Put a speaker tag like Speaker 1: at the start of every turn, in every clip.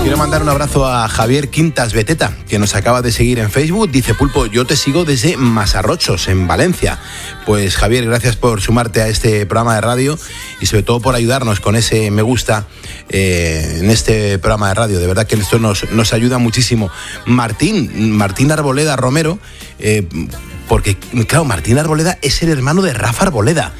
Speaker 1: Quiero mandar un abrazo a Javier Quintas Beteta, que nos acaba de seguir en Facebook. Dice: Pulpo, yo te sigo desde Masarrochos, en Valencia. Pues Javier, gracias por sumarte a este programa de radio y sobre todo por ayudarnos con ese me gusta en este programa de radio. De verdad que esto nos ayuda muchísimo. Martín Arboleda Romero, porque claro, Martín Arboleda es el hermano de Rafa Arboleda.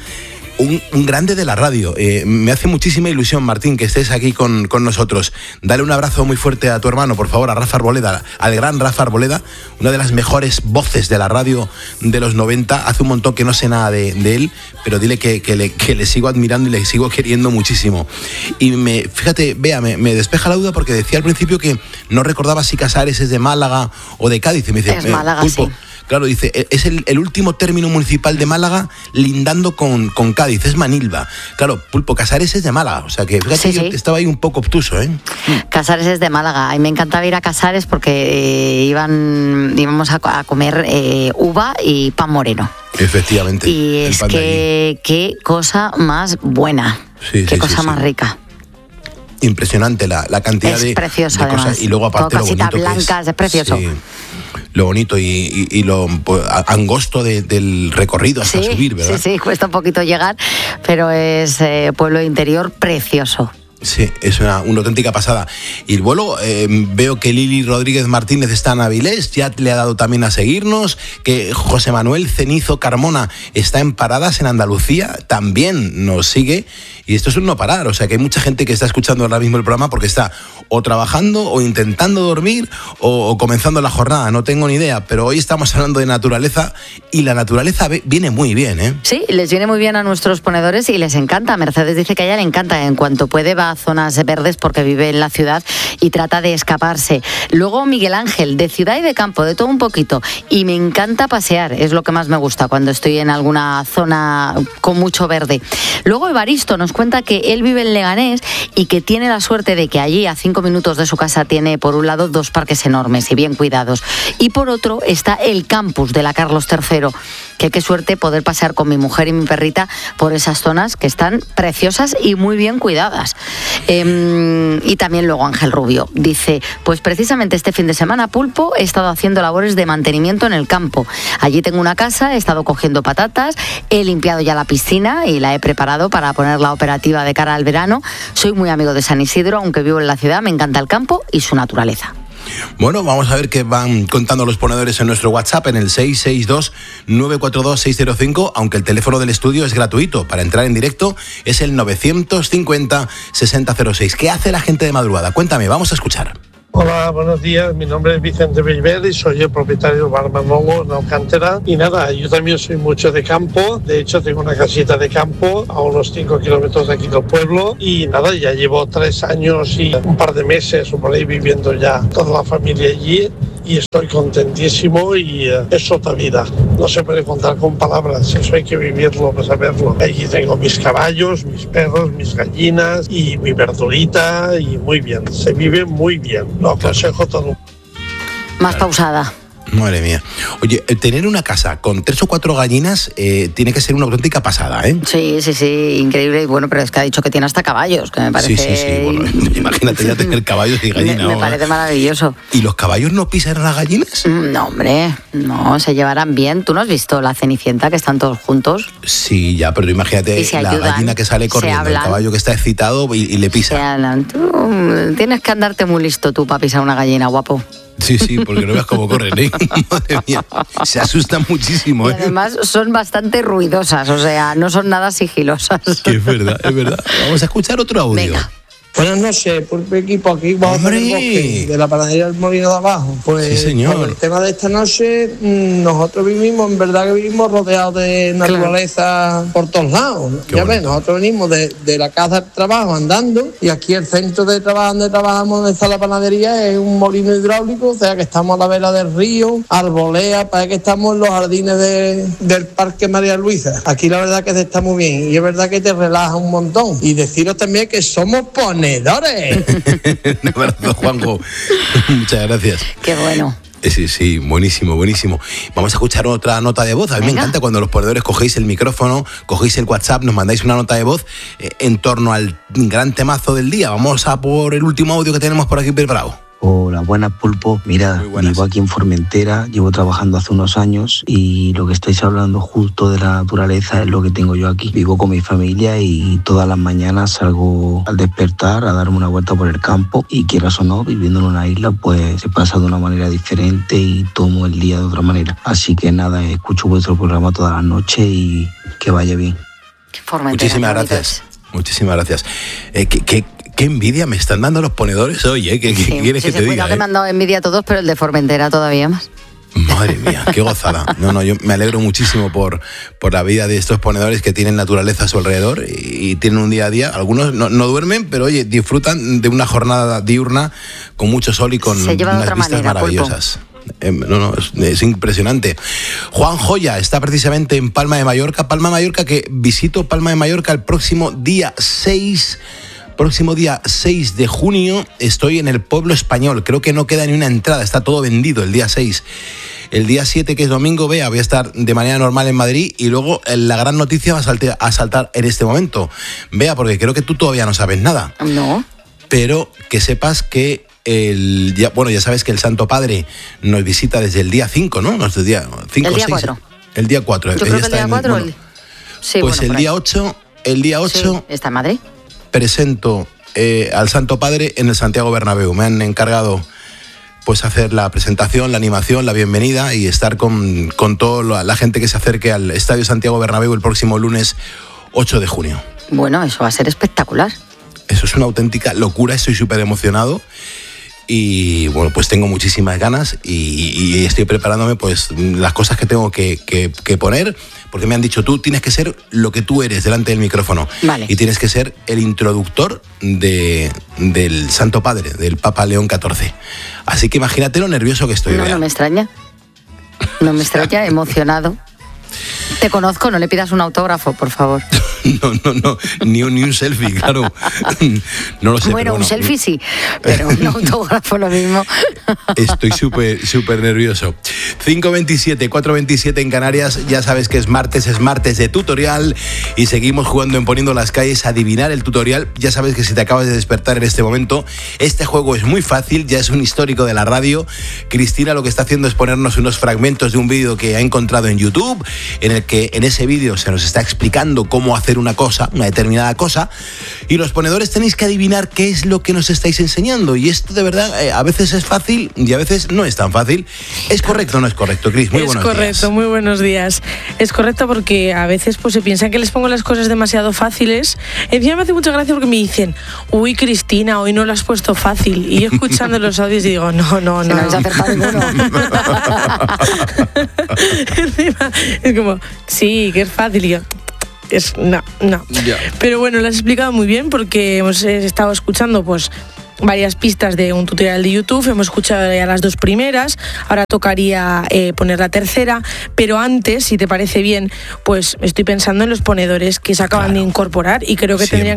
Speaker 1: Un grande de la radio. Me hace muchísima ilusión, Martín, que estés aquí con nosotros. Dale un abrazo muy fuerte a tu hermano, por favor, a Rafa Arboleda, al gran Rafa Arboleda, una de las mejores voces de la radio de los 90. Hace un montón que no sé nada de él, pero dile que le sigo admirando y le sigo queriendo muchísimo. Y fíjate, Bea, me despeja la duda porque decía al principio que no recordaba si Casares es de Málaga o de Cádiz. Y me dice,
Speaker 2: es Málaga,
Speaker 1: Pulpo,
Speaker 2: sí.
Speaker 1: Claro, dice, es el último término municipal de Málaga lindando con Cádiz, es Manilva. Claro, Pulpo, Casares es de Málaga, o sea que fíjate,
Speaker 2: sí.
Speaker 1: Yo estaba ahí un poco obtuso, ¿eh?
Speaker 2: Casares es de Málaga. A mí me encantaba ir a Casares porque íbamos a comer uva y pan moreno.
Speaker 1: Efectivamente.
Speaker 2: Y es que qué cosa más buena, qué cosa más rica.
Speaker 1: Impresionante la cantidad de
Speaker 2: precioso,
Speaker 1: de cosas.
Speaker 2: Además.
Speaker 1: Y luego aparte
Speaker 2: todo
Speaker 1: lo bonito
Speaker 2: blancas, es precioso.
Speaker 1: Sí, lo bonito y lo angosto del recorrido hasta subir, ¿verdad?
Speaker 2: Sí, cuesta un poquito llegar, pero es pueblo interior precioso.
Speaker 1: Sí, es una auténtica pasada. Y luego veo que Lili Rodríguez Martínez está en Avilés, ya le ha dado también a seguirnos, que José Manuel Cenizo Carmona está en Paradas, en Andalucía, también nos sigue. Y esto es un no parar, o sea que hay mucha gente que está escuchando ahora mismo el programa porque está o trabajando o intentando dormir o comenzando la jornada, no tengo ni idea, pero hoy estamos hablando de naturaleza y la naturaleza viene muy bien, ¿eh?
Speaker 2: Sí, les viene muy bien a nuestros ponedores y les encanta. Mercedes dice que a ella le encanta, en cuanto puede va a zonas verdes porque vive en la ciudad y trata de escaparse. Luego Miguel Ángel, de ciudad y de campo, de todo un poquito, y me encanta pasear, es lo que más me gusta cuando estoy en alguna zona con mucho verde. Luego Evaristo nos cuenta que él vive en Leganés y que tiene la suerte de que allí a 5 minutos de su casa tiene por un lado 2 parques enormes y bien cuidados y por otro está el campus de la Carlos III, que qué suerte poder pasear con mi mujer y mi perrita por esas zonas que están preciosas y muy bien cuidadas. Y también luego Ángel Rubio dice, pues precisamente este fin de semana, Pulpo, he estado haciendo labores de mantenimiento en el campo. Allí tengo una casa, he estado cogiendo patatas, he limpiado ya la piscina y la he preparado para ponerla operativa de cara al verano. Soy muy amigo de San Isidro, aunque vivo en la ciudad, me encanta el campo y su naturaleza.
Speaker 1: Bueno, vamos a ver qué van contando los ponedores en nuestro WhatsApp en el 662-942-605, aunque el teléfono del estudio es gratuito. Para entrar en directo es el 950-6006. ¿Qué hace la gente de madrugada? Cuéntame, vamos a escuchar.
Speaker 3: Hola, buenos días. Mi nombre es Vicente Belver y soy el propietario del Bar Manolo en Alcántara. Y nada, yo también soy mucho de campo. De hecho, tengo una casita de campo a unos 5 kilómetros de aquí del pueblo. Y nada, ya llevo 3 años y un par de meses o por ahí viviendo ya toda la familia allí. Y estoy contentísimo y es otra vida. No se puede contar con palabras, eso hay que vivirlo para saberlo. Allí tengo mis caballos, mis perros, mis gallinas y mi verdurita y muy bien, se vive muy bien. Lo aconsejo todo.
Speaker 2: Más pausada.
Speaker 1: Madre mía. Oye, tener una casa con 3 o 4 gallinas tiene que ser una auténtica pasada, ¿eh?
Speaker 2: Sí, increíble. Bueno, pero es que ha dicho que tiene hasta caballos, que me parece...
Speaker 1: Sí. Bueno, imagínate ya tener caballos y gallinas.
Speaker 2: Me parece maravilloso.
Speaker 1: ¿Y los caballos no pisan a las gallinas?
Speaker 2: No, hombre, no, se llevarán bien. ¿Tú no has visto la Cenicienta, que están todos juntos?
Speaker 1: Sí, ya, pero imagínate la gallina que sale corriendo, el caballo que está excitado y le pisa.
Speaker 2: Se hablan. Tú tienes que andarte muy listo tú para pisar una gallina, guapo.
Speaker 1: Sí, porque no veas cómo corren, ¿eh? Madre mía, se asustan muchísimo, ¿eh?
Speaker 2: Y además son bastante ruidosas, o sea, no son nada sigilosas.
Speaker 1: Que es verdad. Vamos a escuchar otro audio.
Speaker 2: Venga.
Speaker 4: Buenas noches, Pulpo equipo, aquí vamos a ver el bosque de la panadería del Molino de Abajo. Pues
Speaker 1: sí, señor.
Speaker 4: Con el tema de esta noche, nosotros en verdad que vivimos rodeados de naturaleza por todos lados. Ya ves, nosotros venimos de la casa al trabajo andando y aquí el centro de trabajo donde trabajamos, donde está la panadería, es un molino hidráulico, o sea que estamos a la vera del río, arbolea, parece que estamos en los jardines del Parque María Luisa. Aquí la verdad que se está muy bien y es verdad que te relaja un montón. Y deciros también que somos ponedores.
Speaker 1: Un abrazo, Juanjo. Muchas gracias.
Speaker 2: Qué bueno.
Speaker 1: Sí, buenísimo. Vamos a escuchar otra nota de voz. A mí me encanta cuando los ponedores cogéis el micrófono, cogéis el WhatsApp, nos mandáis una nota de voz en torno al gran temazo del día. Vamos a por el último audio que tenemos por aquí preparado.
Speaker 5: Hola, buenas, Pulpo. Mira, vivo aquí en Formentera, llevo trabajando hace unos años y lo que estáis hablando justo de la naturaleza es lo que tengo yo aquí. Vivo con mi familia y todas las mañanas salgo al despertar a darme una vuelta por el campo y quieras o no, viviendo en una isla, pues se pasa de una manera diferente y tomo el día de otra manera. Así que nada, escucho vuestro programa todas las noches y que vaya bien.
Speaker 1: Muchísimas gracias. Qué envidia me están dando los ponedores hoy, ¿eh? ¿Qué quieres que te diga?
Speaker 2: Que me han dado envidia a todos, pero el de Formentera todavía más.
Speaker 1: Madre mía, qué gozada. Yo me alegro muchísimo por la vida de estos ponedores que tienen naturaleza a su alrededor y tienen un día a día. Algunos no duermen, pero oye, disfrutan de una jornada diurna con mucho sol y con unas vistas maravillosas. Es impresionante. Juan Joya está precisamente en Palma de Mallorca, que visito Palma de Mallorca el próximo día 6 de junio. Estoy en el Pueblo Español, creo que no queda ni una entrada, está todo vendido el día 6. El día 7, que es domingo, voy a estar de manera normal en Madrid y luego la gran noticia va a saltar en este momento. Porque creo que tú todavía no sabes nada.
Speaker 2: No.
Speaker 1: Pero que sepas que ya sabes que el Santo Padre nos visita desde el día 5, ¿no? No, el día 5,
Speaker 2: el día
Speaker 1: 6.
Speaker 2: 4.
Speaker 1: El día 4.
Speaker 2: Yo creo que el día 4.
Speaker 1: El día 8.
Speaker 2: Sí, está en Madrid.
Speaker 1: Presento al Santo Padre en el Santiago Bernabéu. Me han encargado pues hacer la presentación, la animación, la bienvenida y estar con toda la gente que se acerque al Estadio Santiago Bernabéu el próximo lunes 8 de junio.
Speaker 2: Bueno, eso va a ser espectacular.
Speaker 1: Eso es una auténtica locura, estoy súper emocionado y bueno, pues tengo muchísimas ganas y estoy preparándome pues las cosas que tengo que poner, porque me han dicho, tú tienes que ser lo que tú eres delante del micrófono. Vale. Y tienes que ser el introductor del Santo Padre, del Papa León XIV. Así que imagínate lo nervioso que estoy.
Speaker 2: No me extraña, emocionado. Te conozco, no le pidas un autógrafo, por favor.
Speaker 1: No, ni un selfie, claro. No lo sé.
Speaker 2: Bueno, un selfie sí, pero un autógrafo lo mismo.
Speaker 1: Estoy súper nervioso. 5:27, 4:27 en Canarias. Ya sabes que es martes de tutorial y seguimos jugando en Poniendo las Calles a adivinar el tutorial. Ya sabes que si te acabas de despertar en este momento, este juego es muy fácil, ya es un histórico de la radio. Cristina lo que está haciendo es ponernos unos fragmentos de un vídeo que ha encontrado en YouTube, en el que en ese vídeo se nos está explicando cómo hacer una determinada cosa, y los ponedores tenéis que adivinar qué es lo que nos estáis enseñando. Y esto de verdad a veces es fácil y a veces no es tan fácil. ¿Es correcto o no es correcto, Cris? Muy buenos días.
Speaker 6: Es correcto, muy buenos días. Es correcto porque a veces pues se piensan que les pongo las cosas demasiado fáciles. Encima me hace mucha gracia porque me dicen, uy, Cristina, hoy no lo has puesto fácil. Y yo escuchando los audios digo, no.
Speaker 2: No has acertado ninguno.
Speaker 6: Es como, sí, que es fácil. Y yo, no. Yeah. Pero bueno, lo has explicado muy bien porque hemos estado escuchando pues varias pistas de un tutorial de YouTube. Hemos escuchado ya las 2 primeras, ahora tocaría poner la tercera, pero antes, si te parece bien, pues estoy pensando en los ponedores que se acaban de incorporar y creo que tendrían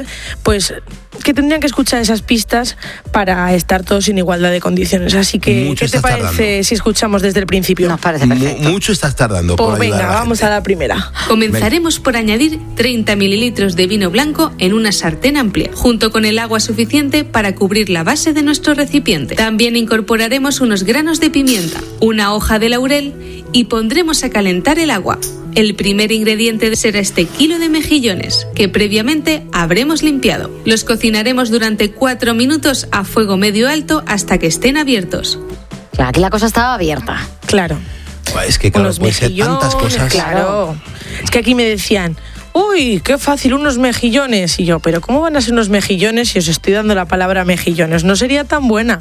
Speaker 6: que escuchar esas pistas para estar todos en igualdad de condiciones. Así que, ¿qué te parece si escuchamos desde el principio?
Speaker 2: Nos parece perfecto.
Speaker 1: Mucho estás tardando.
Speaker 6: Pues venga, vamos a la primera.
Speaker 7: Comenzaremos por añadir 30 mililitros de vino blanco en una sartén amplia, junto con el agua suficiente para cubrir la base de nuestro recipiente. También incorporaremos unos granos de pimienta, una hoja de laurel y pondremos a calentar el agua. El primer ingrediente será este kilo de mejillones, que previamente habremos limpiado. Los cocinaremos durante 4 minutos a fuego medio alto hasta que estén abiertos.
Speaker 2: Claro, aquí la cosa estaba abierta.
Speaker 6: Claro.
Speaker 1: Es que claro, puede ser tantas cosas.
Speaker 6: Claro. Es que aquí me decían, uy, qué fácil, unos mejillones. Y yo, pero ¿cómo van a ser unos mejillones si os estoy dando la palabra mejillones? No sería tan buena.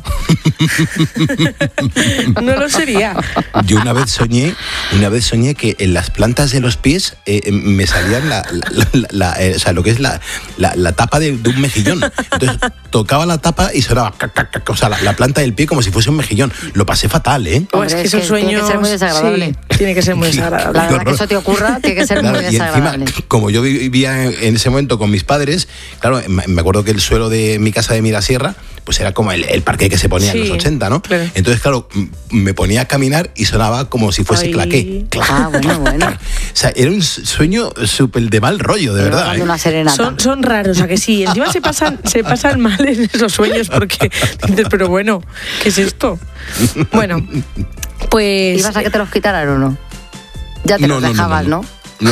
Speaker 6: No lo sería.
Speaker 1: Yo una vez soñé que en las plantas de los pies me salían lo que es la tapa de un mejillón. Entonces tocaba la tapa y sonaba la planta del pie como si fuese un mejillón. Lo pasé fatal, ¿eh?
Speaker 6: Es que es un sueño.
Speaker 2: Tiene que ser muy desagradable.
Speaker 6: Sí. tiene que ser muy desagradable.
Speaker 2: La verdad que eso te ocurra tiene que ser muy desagradable.
Speaker 1: Y encima, como yo vivía en ese momento con mis padres, claro, me acuerdo que el suelo de mi casa de Mirasierra pues era como el parque que se ponía en los 80, ¿no?
Speaker 6: Claro.
Speaker 1: Entonces, claro, me ponía a caminar y sonaba como si fuese claqué.
Speaker 2: Ah, bueno.
Speaker 1: O sea, era un sueño súper de mal rollo, de verdad.
Speaker 2: Una serenata.
Speaker 6: Son raros, ¿a que sí? Encima se pasan mal en esos sueños porque dices, pero bueno, ¿qué es esto? Bueno, pues...
Speaker 2: ¿Ibas a que te los quitaran o no? Ya te los dejabas, ¿no?
Speaker 1: No.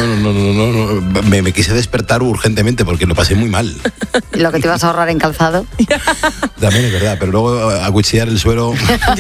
Speaker 1: Me quise despertar urgentemente porque lo pasé muy mal.
Speaker 2: Lo que te ibas a ahorrar en calzado.
Speaker 1: También es verdad, pero luego acuchillar el suelo...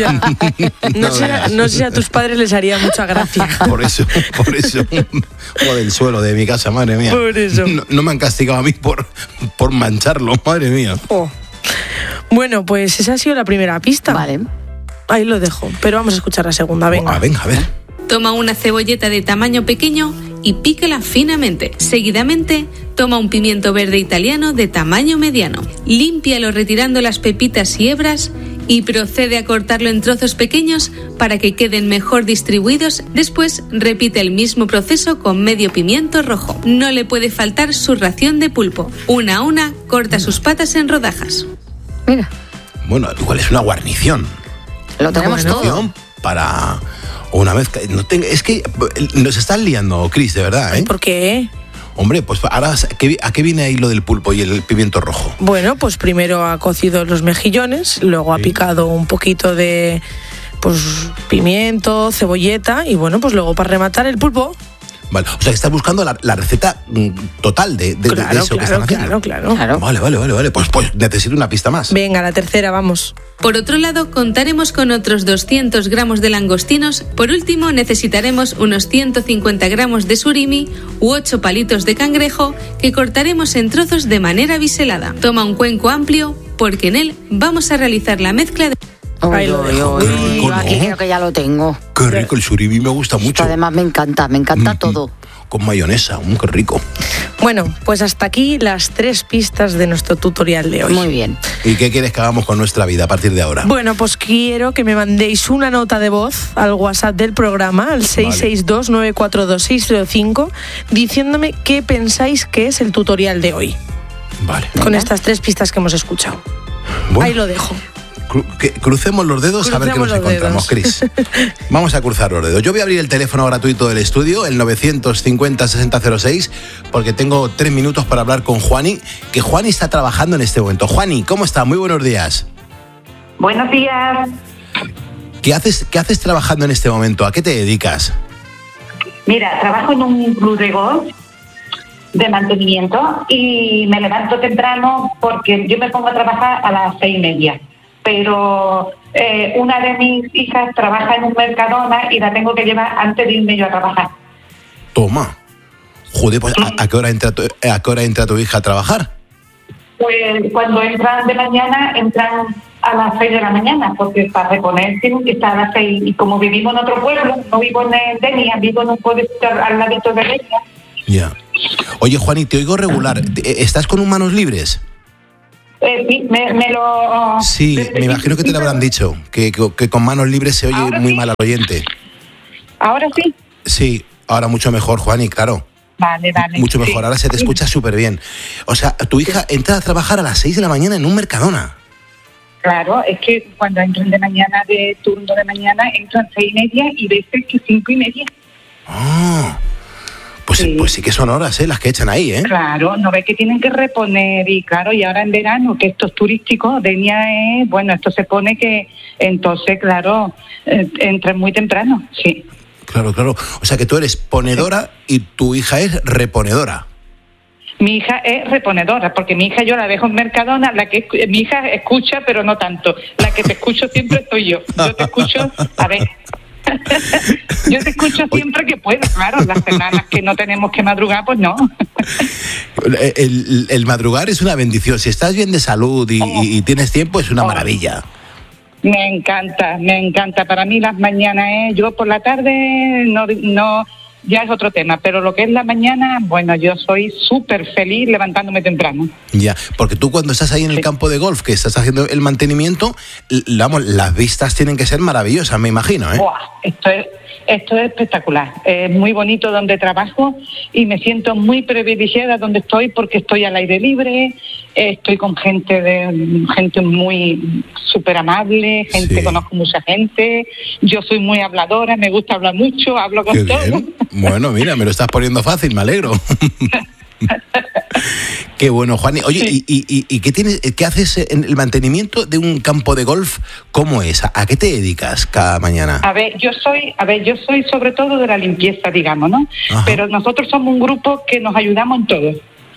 Speaker 6: No sé si a tus padres les haría mucha gracia.
Speaker 1: Por eso. Joder, el suelo de mi casa, madre mía.
Speaker 6: Por eso.
Speaker 1: No me han castigado a mí por mancharlo, madre mía.
Speaker 6: Oh. Bueno, pues esa ha sido la primera pista.
Speaker 2: Vale.
Speaker 6: Ahí lo dejo, pero vamos a escuchar la segunda, venga.
Speaker 1: Venga, a ver.
Speaker 7: Toma una cebolleta de tamaño pequeño y píquela finamente. Seguidamente, toma un pimiento verde italiano de tamaño mediano. Límpialo retirando las pepitas y hebras y procede a cortarlo en trozos pequeños para que queden mejor distribuidos. Después, repite el mismo proceso con medio pimiento rojo. No le puede faltar su ración de pulpo. Una a una, corta sus patas en rodajas.
Speaker 2: Mira.
Speaker 1: Bueno, igual es una guarnición.
Speaker 2: Lo tenemos todo.
Speaker 1: Para... Una vez es que nos están liando, Cris, de verdad, ¿eh?
Speaker 6: ¿Por qué?
Speaker 1: Hombre, pues ahora, ¿a qué viene ahí lo del pulpo y el pimiento rojo?
Speaker 6: Bueno, pues primero ha cocido los mejillones, luego ha picado un poquito de pimiento, cebolleta y bueno, pues luego para rematar el pulpo.
Speaker 1: Vale, o sea, que estás buscando la receta total de eso que están haciendo.
Speaker 6: Claro.
Speaker 1: Vale. Pues necesito una pista más.
Speaker 6: Venga, la tercera, vamos.
Speaker 7: Por otro lado, contaremos con otros 200 gramos de langostinos. Por último, necesitaremos unos 150 gramos de surimi u 8 palitos de cangrejo que cortaremos en trozos de manera biselada. Toma un cuenco amplio porque en él vamos a realizar la mezcla de...
Speaker 6: Ahí lo dejo.
Speaker 1: Qué rico, ¿no?
Speaker 2: Aquí creo que ya lo tengo.
Speaker 1: Qué rico, el surimi me gusta mucho.
Speaker 2: Esto además me encanta todo.
Speaker 1: Con mayonesa, qué rico.
Speaker 6: Bueno, pues hasta aquí las 3 pistas de nuestro tutorial de hoy.
Speaker 2: Muy bien.
Speaker 1: ¿Y qué quieres que hagamos con nuestra vida a partir de ahora?
Speaker 6: Bueno, pues quiero que me mandéis una nota de voz al WhatsApp del programa, al 662-942-605, diciéndome qué pensáis que es el tutorial de hoy.
Speaker 1: Vale.
Speaker 6: Con estas 3 pistas que hemos escuchado.
Speaker 1: Bueno.
Speaker 6: Ahí lo dejo.
Speaker 1: Crucemos los dedos a ver qué nos encontramos, Cris. Vamos a cruzar los dedos. Yo voy a abrir el teléfono gratuito del estudio, el 950-6006, porque tengo 3 minutos para hablar con Juani, que Juani está trabajando en este momento. Juani, ¿cómo está? Muy buenos días.
Speaker 8: Buenos días.
Speaker 1: ¿Qué haces trabajando en este momento? ¿A qué te dedicas?
Speaker 8: Mira, trabajo en un club de golf de mantenimiento y me levanto temprano porque yo me pongo a trabajar a las 6:30. Pero una de mis hijas trabaja en un Mercadona y la tengo que llevar antes de irme yo a trabajar.
Speaker 1: Toma. Joder, pues ¿a qué hora entra tu hija a trabajar?
Speaker 8: Pues cuando entran de mañana, entran a las 6 de la mañana, porque para reponer tienen que estar a las 6. Y como vivimos en otro pueblo, no vivo en el Denia, vivo en un pueblo al ladito de Denia.
Speaker 1: Ya. Oye, Juani, te oigo regular. ¿Estás con manos libres?
Speaker 8: Sí, me lo...
Speaker 1: Sí, me imagino que te lo habrán dicho, que con manos libres se oye muy
Speaker 8: sí.
Speaker 1: mal al oyente.
Speaker 8: ¿Ahora sí?
Speaker 1: Sí, ahora mucho mejor, Juani, claro.
Speaker 8: Vale.
Speaker 1: Mucho mejor,
Speaker 8: sí.
Speaker 1: Ahora se te escucha súper bien. O sea, tu hija entra a trabajar a las 6 de la mañana en un Mercadona.
Speaker 8: Claro, es que cuando entran de mañana, de turno de mañana, entran 6:30 y veces que 5:30.
Speaker 1: Ah, pues sí que son horas, las que echan ahí, ¿eh?
Speaker 8: Claro, no ves que tienen que reponer y claro, y ahora en verano, que esto es turístico, Denia es, bueno, esto se pone que, entonces, claro, entran muy temprano, sí.
Speaker 1: Claro. O sea que tú eres ponedora y tu hija es reponedora.
Speaker 8: Mi hija es reponedora, porque mi hija yo la dejo en Mercadona, mi hija escucha, pero no tanto. La que te escucho siempre soy yo. Yo te escucho, a ver... Yo te escucho siempre que puedo, claro. Las semanas que no tenemos que madrugar, pues no.
Speaker 1: El madrugar es una bendición. Si estás bien de salud y tienes tiempo, es una maravilla.
Speaker 8: Me encanta. Para mí las mañanas yo por la tarde no ya es otro tema, pero lo que es la mañana, bueno, yo soy súper feliz levantándome temprano.
Speaker 1: Ya, porque tú cuando estás ahí en el campo de golf, que estás haciendo el mantenimiento, vamos, las vistas tienen que ser maravillosas, me imagino, ¿eh?
Speaker 8: ¡Buah! Esto es espectacular. Es muy bonito donde trabajo y me siento muy privilegiada donde estoy porque estoy al aire libre, estoy con gente muy súper amable, conozco mucha gente, yo soy muy habladora, me gusta hablar mucho, hablo con todo. Bien.
Speaker 1: Bueno, mira, me lo estás poniendo fácil, me alegro. Qué bueno, Juani. Oye, sí. ¿Y qué haces en el mantenimiento de un campo de golf? ¿Cómo es? ¿A qué te dedicas cada mañana?
Speaker 8: A ver, yo soy sobre todo de la limpieza, digamos, ¿no? Ajá. Pero nosotros somos un grupo que nos ayudamos en todo.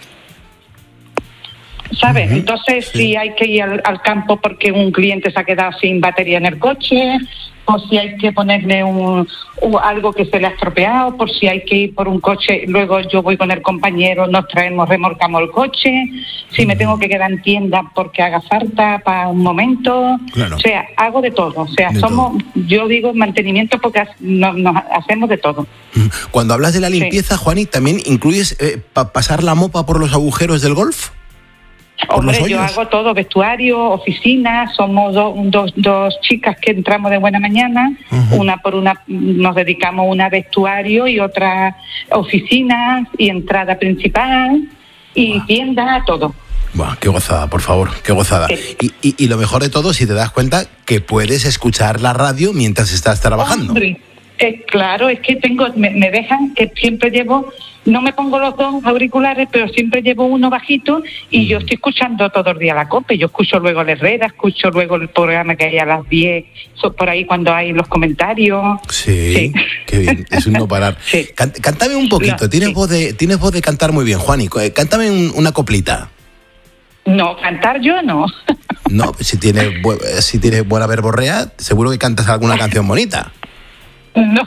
Speaker 8: ¿Sabes? Uh-huh. Entonces, sí. Si hay que ir al campo porque un cliente se ha quedado sin batería en el coche, o si hay que ponerle algo que se le ha estropeado, por si hay que ir por un coche, luego yo voy con el compañero, remolcamos el coche, si me tengo que quedar en tienda porque haga falta para un momento, claro. O sea, hago de todo, o sea, yo digo mantenimiento porque nos hacemos de todo.
Speaker 1: Cuando hablas de la limpieza, sí. Juani, ¿también incluyes pasar la mopa por los agujeros del golf?
Speaker 8: Hombre, yo hago todo, vestuario, oficina, somos dos chicas que entramos de buena mañana, uh-huh. Nos dedicamos una a vestuario y otra oficinas y entrada principal y tienda, todo.
Speaker 1: Buah, qué gozada, por favor, qué gozada. Sí. Y lo mejor de todo, si te das cuenta que puedes escuchar la radio mientras estás trabajando.
Speaker 8: Hombre, claro, es que me dejan que siempre llevo... No me pongo los dos auriculares, pero siempre llevo uno bajito y yo estoy escuchando todo el día la COPE. Yo escucho luego la Herrera, escucho luego el programa que hay a las 10, por ahí cuando hay los comentarios.
Speaker 1: Sí. Qué bien, es un no parar. Sí. Cántame un poquito, tienes voz de cantar muy bien, Juani. Cántame una coplita.
Speaker 8: No, cantar yo no.
Speaker 1: No, si tienes buena verborrea, seguro que cantas alguna canción bonita.
Speaker 8: No,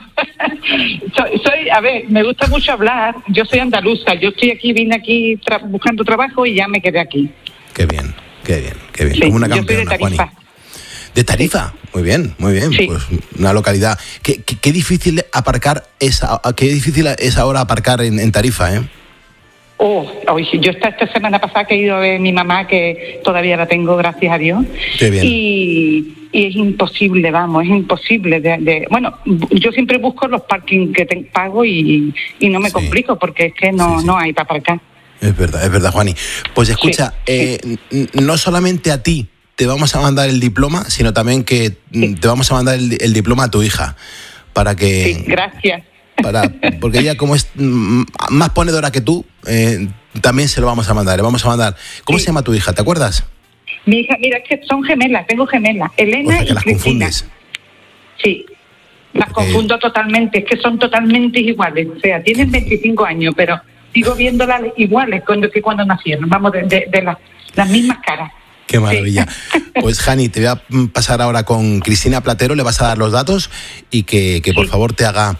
Speaker 8: a ver, me gusta mucho hablar, yo soy andaluza, vine aquí buscando trabajo y ya me quedé aquí.
Speaker 1: Qué bien. Sí, como una campeona,
Speaker 8: yo soy de Tarifa.
Speaker 1: Juani. ¿De Tarifa? Muy bien. Sí. Pues una localidad. Qué difícil es ahora aparcar en Tarifa, ¿eh?
Speaker 8: Yo esta semana pasada que he ido a ver a mi mamá, que todavía la tengo, gracias a Dios. Qué bien. Y es imposible, es imposible. Bueno, yo siempre busco los parkings que pago y no me complico porque es que no hay para aparcar.
Speaker 1: Es verdad, Juani. Pues escucha, no solamente a ti te vamos a mandar el diploma, sino también que te vamos a mandar el diploma a tu hija para que...
Speaker 8: Sí, gracias.
Speaker 1: Porque ella, como es más ponedora que tú, también se lo vamos a mandar. Le vamos a mandar. ¿Cómo se llama tu hija? ¿Te acuerdas?
Speaker 8: Mi hija, mira, es que son gemelas, tengo gemelas, Elena y
Speaker 1: las
Speaker 8: Cristina.
Speaker 1: Confundes.
Speaker 8: Sí, las confundo totalmente, es que son totalmente iguales. O sea, tienen 25 años, pero sigo viéndolas iguales que cuando nacieron. Vamos, de las mismas caras.
Speaker 1: Qué maravilla. Sí. Pues, Jani, te voy a pasar ahora con Cristina Platero, le vas a dar los datos y que por favor te haga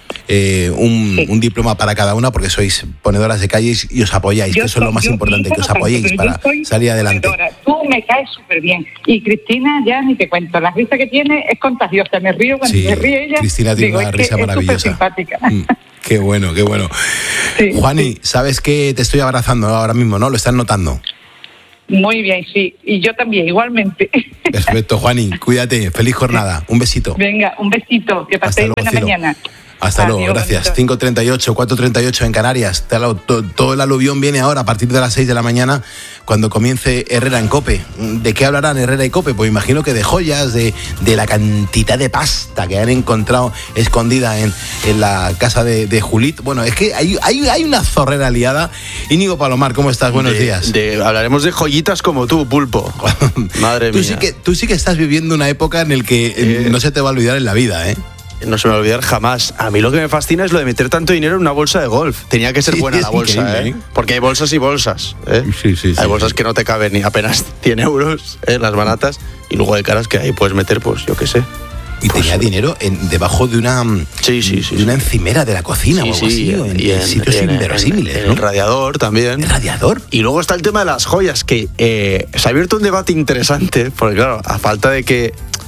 Speaker 1: un diploma para cada una, porque sois ponedoras de calles y os apoyáis, que eso es lo más importante, que os apoyéis para salir adelante.
Speaker 8: Tú me caes súper bien. Y Cristina, ya ni te cuento, la risa que tiene es contagiosa. Me río cuando se ríe ella.
Speaker 1: Cristina tiene una risa maravillosa.
Speaker 8: Es simpática.
Speaker 1: Qué bueno. Sí, Juani, sabes que te estoy abrazando ahora mismo, ¿no? Lo estás notando.
Speaker 8: Muy bien, sí. Y yo también, igualmente.
Speaker 1: Perfecto, Juani. Cuídate. Feliz jornada. Un besito.
Speaker 8: Venga, un besito. Que paséis buena mañana.
Speaker 1: Hasta luego, gracias. 5:38, 4:38 en Canarias. Todo el aluvión viene ahora a partir de las 6 de la mañana cuando comience Herrera en COPE. ¿De qué hablarán Herrera y COPE? Pues imagino que de joyas, de la cantidad de pasta que han encontrado escondida en la casa de Julit. Bueno, es que hay una zorrera liada. Íñigo Palomar, ¿cómo estás? Buenos días.
Speaker 9: Hablaremos de joyitas como tú, Pulpo. Madre mía.
Speaker 1: Tú sí que estás viviendo una época en la que no se te va a olvidar en la vida, ¿eh?
Speaker 9: No se me va a olvidar jamás. A mí lo que me fascina es lo de meter tanto dinero en una bolsa de golf. Tenía que ser buena la bolsa, ¿eh? Porque hay bolsas y bolsas, ¿eh?
Speaker 1: Sí,
Speaker 9: hay bolsas que no te caben ni apenas 100 euros, las baratas. Y luego hay caras que ahí puedes meter, pues yo qué sé.
Speaker 1: Y pues, tenía dinero debajo de una una encimera de la cocina o algo así, en sitios inverosímiles, ¿no?
Speaker 9: El radiador también.
Speaker 1: ¿El radiador?
Speaker 9: Y luego está el tema de las joyas, que se ha abierto un debate interesante, porque claro, a falta de que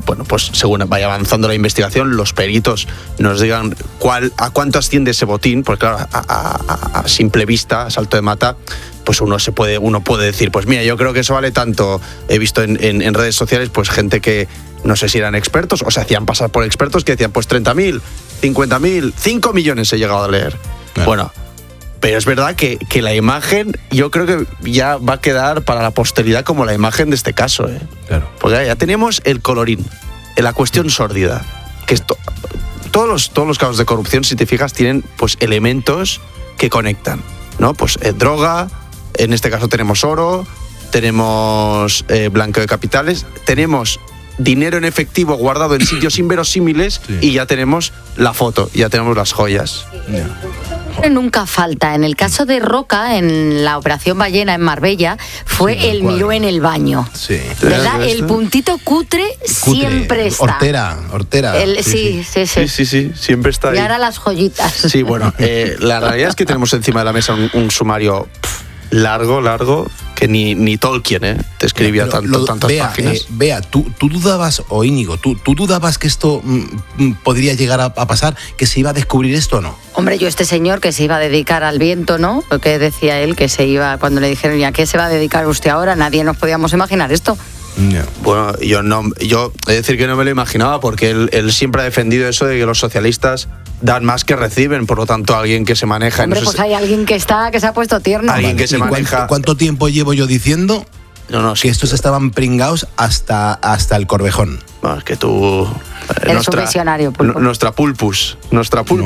Speaker 9: bueno, pues según vaya avanzando la investigación, los peritos nos digan a cuánto asciende ese botín, porque claro, a simple vista, a salto de mata, pues uno puede decir, pues mira, yo creo que eso vale tanto. He visto en redes sociales pues gente que no sé si eran expertos o se hacían pasar por expertos que decían pues 30.000, 50.000, 5 millones he llegado a leer. Bueno, pero es verdad que la imagen yo creo que ya va a quedar para la posteridad como la imagen de este caso.
Speaker 1: Claro.
Speaker 9: Porque ya tenemos el colorín, la cuestión sórdida, que todos los casos de corrupción, si te fijas, tienen pues elementos que conectan, ¿no? Pues droga, en este caso tenemos oro, tenemos blanqueo de capitales, tenemos dinero en efectivo guardado en sitios inverosímiles y ya tenemos la foto, ya tenemos las joyas.
Speaker 2: Nunca falta. En el caso de Roca, en la Operación Ballena en Marbella, fue el miró en el baño.
Speaker 1: Sí.
Speaker 2: ¿Verdad? El puntito cutre siempre está.
Speaker 1: Hortera.
Speaker 2: Sí,
Speaker 9: siempre está ahí.
Speaker 2: Y ahora las joyitas.
Speaker 9: Sí, bueno, la realidad es que tenemos encima de la mesa un sumario largo, que ni Tolkien te escribía tantas páginas.
Speaker 1: Bea, ¿tú dudabas, o Íñigo, ¿tú dudabas que esto podría llegar a pasar, que se iba a descubrir esto o no?
Speaker 2: Hombre, yo este señor que se iba a dedicar al viento, ¿no? Lo que decía él, que se iba, cuando le dijeron, ¿y a qué se va a dedicar usted ahora? Nadie nos podíamos imaginar esto.
Speaker 1: Yeah.
Speaker 9: Bueno, yo he de decir que no me lo imaginaba, porque él siempre ha defendido eso de que los socialistas dan más que reciben, por lo tanto alguien que se maneja...
Speaker 2: Hombre, pues hay alguien que se ha puesto tierno.
Speaker 9: Alguien que se maneja...
Speaker 1: ¿Cuánto tiempo llevo yo diciendo que estos estaban pringados hasta el Corvejón?
Speaker 9: Bueno, es que tú...
Speaker 2: Eres un visionario, Pulpo.
Speaker 9: Nuestra pulpus.
Speaker 1: No,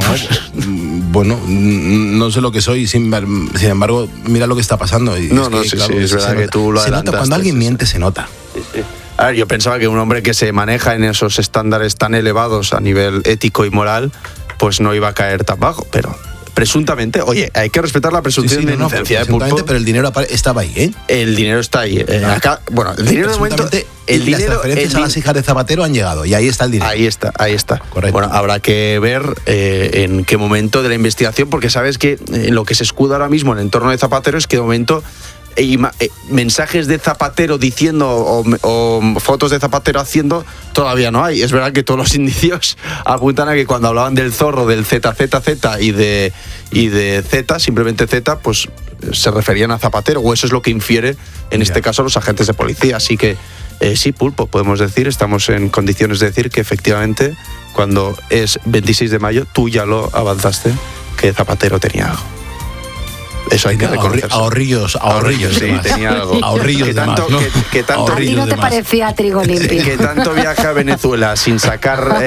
Speaker 1: bueno, no sé lo que soy, sin embargo, mira lo que está pasando.
Speaker 9: Sí, es verdad que tú lo adelantaste.
Speaker 1: Se nota, cuando alguien miente, se nota.
Speaker 9: Sí. A ver, yo pensaba que un hombre que se maneja en esos estándares tan elevados a nivel ético y moral, pues no iba a caer tan bajo, pero presuntamente, oye, hay que respetar la presunción de inocencia de Pulpo.
Speaker 1: Pero el dinero estaba ahí, ¿eh?
Speaker 9: El dinero está ahí. Acá, bueno, el dinero de momento...
Speaker 1: Las transferencias a las hijas de Zapatero han llegado y ahí está el dinero.
Speaker 9: Ahí está.
Speaker 1: Correcto.
Speaker 9: Bueno, habrá que ver en qué momento de la investigación, porque sabes que lo que se escuda ahora mismo en el entorno de Zapatero es que de momento mensajes de Zapatero diciendo o fotos de Zapatero haciendo todavía no hay. Es verdad que todos los indicios apuntan a que cuando hablaban del zorro, del ZZZ y de Z, simplemente Z, pues se referían a Zapatero, o eso es lo que infiere en este caso los agentes de policía. Así que sí, Pulpo, podemos decir, estamos en condiciones de decir que efectivamente cuando es 26 de mayo tú ya lo avanzaste, que Zapatero tenía algo. Eso hay que reconocerlo.
Speaker 1: Ahorrillos,
Speaker 9: sí, tenía algo.
Speaker 1: Ahorrillos de más, ¿no?
Speaker 2: Que tanto, a ti no te parecía trigo limpio.
Speaker 9: Que tanto viaja a Venezuela sin sacar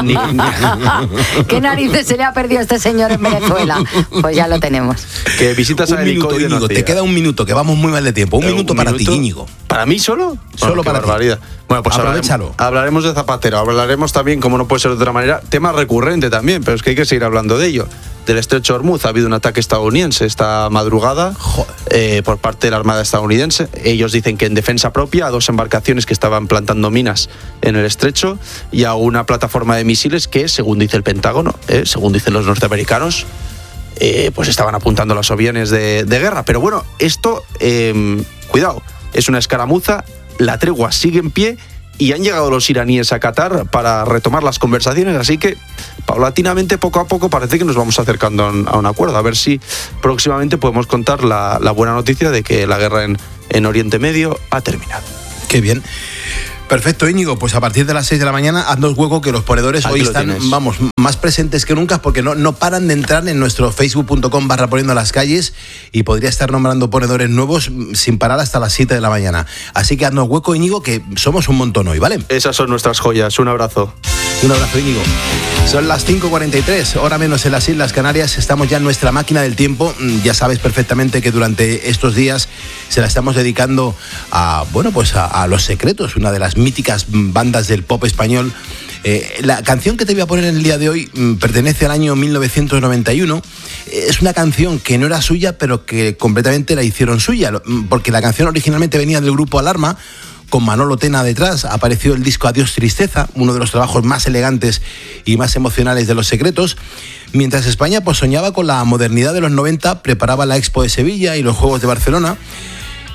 Speaker 2: ¿Qué narices se le ha perdido a este señor en Venezuela? Pues ya lo tenemos.
Speaker 9: Que visitas a
Speaker 1: Íñigo, te queda un minuto, que vamos muy mal de tiempo. Un minuto para ti, Íñigo.
Speaker 9: ¿Para mí solo?
Speaker 1: Solo para
Speaker 9: barbaridad. Bueno, pues hablaremos de Zapatero, hablaremos también, como no puede ser de otra manera, tema recurrente también, pero es que hay que seguir hablando de ello. Del estrecho de Hormuz ha habido un ataque estadounidense esta madrugada por parte de la Armada estadounidense. Ellos dicen que en defensa propia a 2 embarcaciones que estaban plantando minas en el estrecho y a una plataforma de misiles que, según dice el Pentágono, según dicen los norteamericanos, pues estaban apuntando a los aviones de guerra. Pero bueno, esto, cuidado, es una escaramuza, la tregua sigue en pie y han llegado los iraníes a Qatar para retomar las conversaciones, así que paulatinamente, poco a poco, parece que nos vamos acercando a un acuerdo. A ver si próximamente podemos contar la buena noticia de que la guerra en Oriente Medio ha terminado.
Speaker 1: Qué bien. Perfecto, Íñigo, pues a partir de las 6 de la mañana haznos hueco, que los ponedores hoy están, más presentes que nunca, porque no paran de entrar en nuestro facebook.com/poniendo las calles, y podría estar nombrando ponedores nuevos sin parar hasta las 7 de la mañana. Así que haznos hueco, Íñigo, que somos un montón hoy, ¿vale?
Speaker 9: Esas son nuestras joyas. Un abrazo.
Speaker 1: Un abrazo, Íñigo. Son las 5:43, hora menos en las Islas Canarias. Estamos ya en nuestra máquina del tiempo. Ya sabes perfectamente que durante estos días se la estamos dedicando a Los Secretos, una de las míticas bandas del pop español. La canción que te voy a poner en el día de hoy pertenece al año 1991. Es una canción que no era suya, pero que completamente la hicieron suya, porque la canción originalmente venía del grupo Alarma, con Manolo Tena detrás. Apareció el disco Adiós Tristeza, uno de los trabajos más elegantes y más emocionales de Los Secretos. Mientras España soñaba con la modernidad de los 90, preparaba la Expo de Sevilla y los Juegos de Barcelona.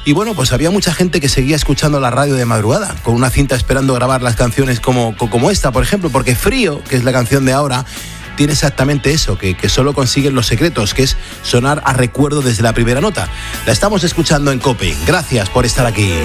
Speaker 1: Y bueno, pues había mucha gente que seguía escuchando la radio de madrugada, con una cinta esperando grabar las canciones como esta, por ejemplo, porque Frío, que es la canción de ahora, tiene exactamente eso, que solo consiguen Los Secretos, que es sonar a recuerdo desde la primera nota. La estamos escuchando en COPE. Gracias por estar aquí.